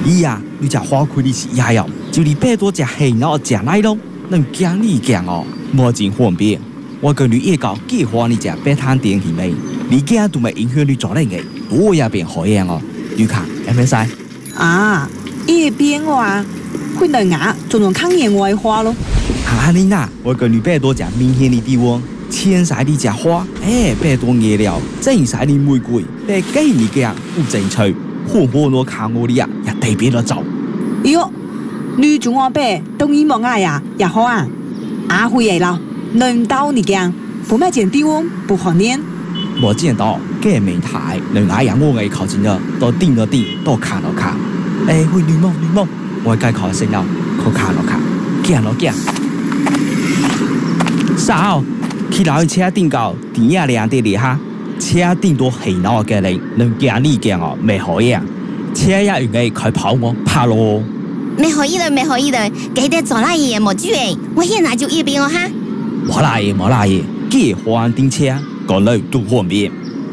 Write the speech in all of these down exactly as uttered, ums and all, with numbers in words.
伊呀，你只花开的是也有，就你百多只黑脑食来咯，能讲你讲哦，无真方便。我跟你一搞计划你只白摊电器未？你惊都没影响你做人嘅，多也变好样哦。你看，会唔使？ 啊，一边话，会能牙总能看见外花咯。 哈你呐，我跟你百多只明显的地方。千晒的只花，哎，百多颜料，真晒的玫瑰，百几你嘅有正趣，好好我看我的呀，也特别的走。 哟，女中我白，东一望爱呀，也好啊。阿辉嚟了，能到你讲，不买件地方不好念。 我见到嘅美台，能爱呀我嘅靠近了，都定了定，都看了看。哎，会女梦女梦，我该考先了，可看了看，见了见。sao？去老車頂到點啊亮啲嚟哈，車頂到係鬧嘅人，能驚你驚哦，未可以啊！車一原嘅佢跑我怕咯， 未可以嘞，未可以嘞，記得做那嘢冇注意，我現在就一邊哦哈。 冇啦嘢冇啦嘢，結婚訂車個女都方便。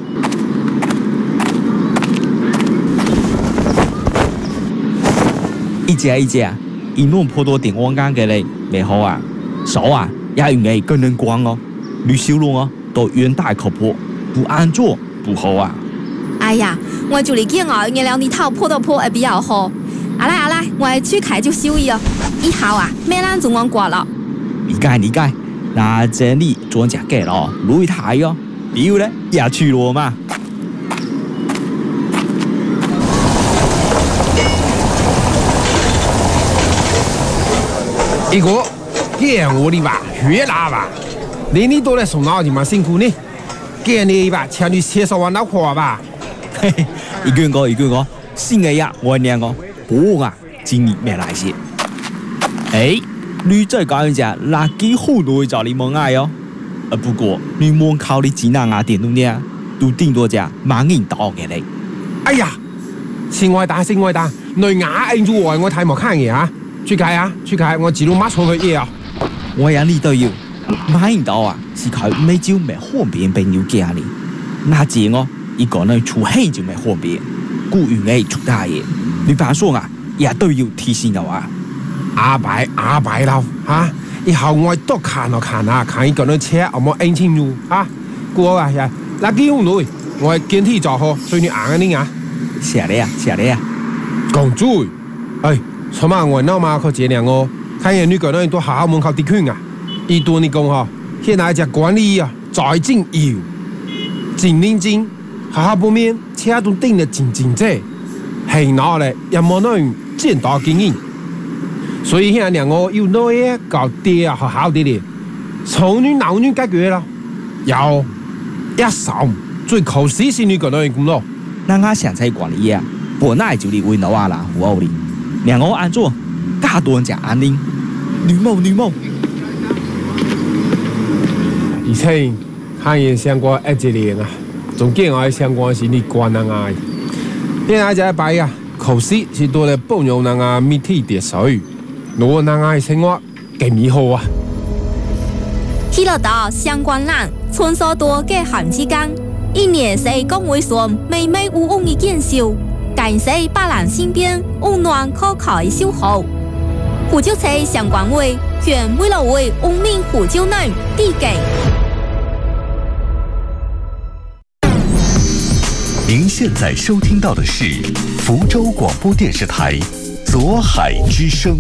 一隻一隻，一弄破多電網間嘅人未好啊，手啊也原嘅更能光哦。女小路哦，都遠大靠譜，不安坐不好啊！ 哎呀，我就嚟見我原來你頭破到破會比較好。阿來阿來，我去開就收益哦。以後啊，咩人仲講過了？ 理解理解，那這裡專家給了擂台哦，比如咧也去咯嘛。 一個見我的吧，越南吧。你你都來送腦筋嘛辛苦呢，給你吧，請你介紹完老婆吧。 嘿嘿，一句個一句個，新嘅呀，我兩個，不啊，今年沒來些。哎，你再講一隻，垃圾好多找你冇愛哦。呃，不過你冇靠你技能啊，電動啲，都頂多隻盲人刀嘅你。 哎呀，先愛打先愛打，你牙硬住我，我睇冇看嘢啊，去開啊去開，我自動馬上去嘢啊。 我呀你都要。買唔到啊，是佢每朝未方便朋友家哩。那這我一個人出氣就未方便，故願嘅出大嘢。你爸說啊，也都要提醒我啊。 阿伯阿伯啦嚇，以後我多看咯看啊，看一個人車有冇安全路啊。過啊呀，嗱幾好女，我見天就好，對你硬啊你啊。 謝你啊謝你啊。 講嘴，哎，什麼我鬧嘛佢這樣哦，看見女個人都好門口啲圈啊。伊對你講嗬，現在只管理啊，在正要，真認真，下下半面車都頂得真真正，係拿咧又冇那樣見到經驗，所以現在兩個要攞嘢搞啲啊，好好啲啲，從女鬧女解決啦，有一手最靠死是女個人咁咯。 那我現在管理啊，本來就嚟為老啊啦，胡奧哩，兩個安做，加多人食安寧，女某女某。 而且看見相關一隻年啊，仲見我相關是你關人愛，現在就擺啊，考試是多嚟幫助人啊，面體跌水，攞人愛生活更美好啊！ 去了到相關人，穿梭多嘅寒之間，一年四工會上美美烏翁嘅見笑，感謝百人身邊溫暖可靠嘅守候。虎丘車相關位，全為了為烏名虎丘人地給。 您现在收听到的是福州广播电视台左海之声。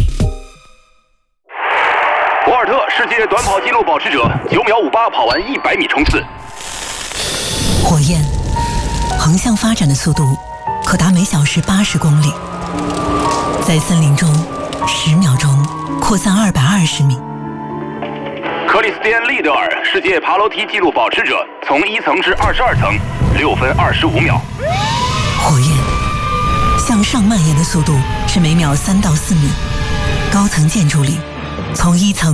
博尔特世界短跑纪录保持者，九秒五八跑完一百米冲刺。 火焰横向发展的速度可达每小时八十公里，在森林中十秒钟扩散二百二十米。 克里斯蒂安·利德尔世界爬楼梯纪录保持者，从一层至二十二层，六分二十五秒。 火焰向上蔓延的速度是每秒三到四米，高层建筑里从一层